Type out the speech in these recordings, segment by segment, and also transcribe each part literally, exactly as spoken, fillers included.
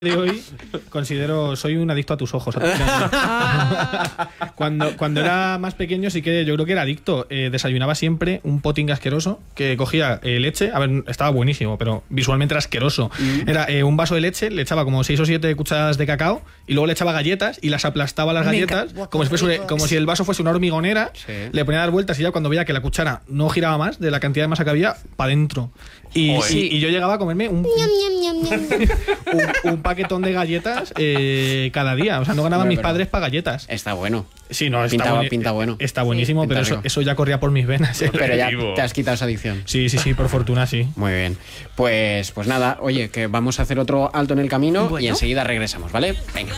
de hoy considero, soy un adicto a tus ojos. A tus cuando, cuando era más pequeño sí que yo creo que era adicto. Eh, desayunaba siempre un poting asqueroso que cogía eh, leche, a ver, estaba buenísimo, pero visualmente era asqueroso. Mm. Era eh, un vaso de leche, le echaba como seis o siete cucharadas de cacao y luego le echaba galletas y las aplastaba las galletas como si, fuese, como si el vaso fuese una hormigonera. Sí. Le ponía a dar vueltas y ya cuando veía que la cuchara no giraba más de la cantidad de masa que había, para adentro. Y, y, y yo llegaba a comerme un, un, un paquetón de galletas eh, cada día. O sea, no ganaban mis padres para galletas. Está bueno. Sí, no, está, pinta, boni pinta bueno. Está buenísimo, sí, pero eso, eso ya corría por mis venas. ¿eh? Pero ya te has quitado esa adicción. Sí, sí, sí, por fortuna sí. Muy bien. Pues, pues nada, oye, que vamos a hacer otro alto en el camino. Bueno. Y enseguida regresamos, ¿vale? Venga.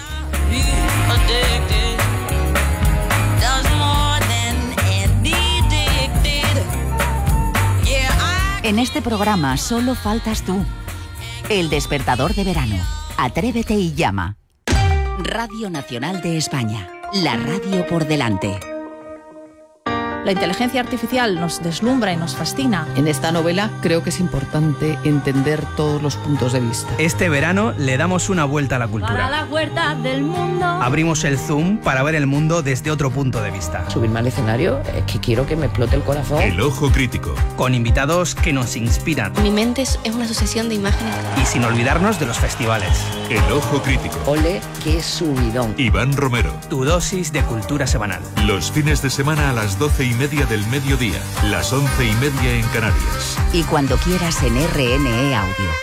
En este programa solo faltas tú. El despertador de verano. Atrévete y llama. Radio Nacional de España. La radio por delante. La inteligencia artificial nos deslumbra y nos fascina. En esta novela creo que es importante entender todos los puntos de vista. Este verano le damos una vuelta a la cultura. Para la vuelta del mundo. Abrimos el zoom para ver el mundo desde otro punto de vista. Subirme al escenario es que quiero que me explote el corazón. El ojo crítico. Con invitados que nos inspiran. Mi mente es una sucesión de imágenes. Y sin olvidarnos de los festivales. El ojo crítico. Ole, qué subidón. Iván Romero. Tu dosis de cultura semanal. Los fines de semana a las doce y media del mediodía. Las once y media en Canarias. Y cuando quieras en R N E Audio.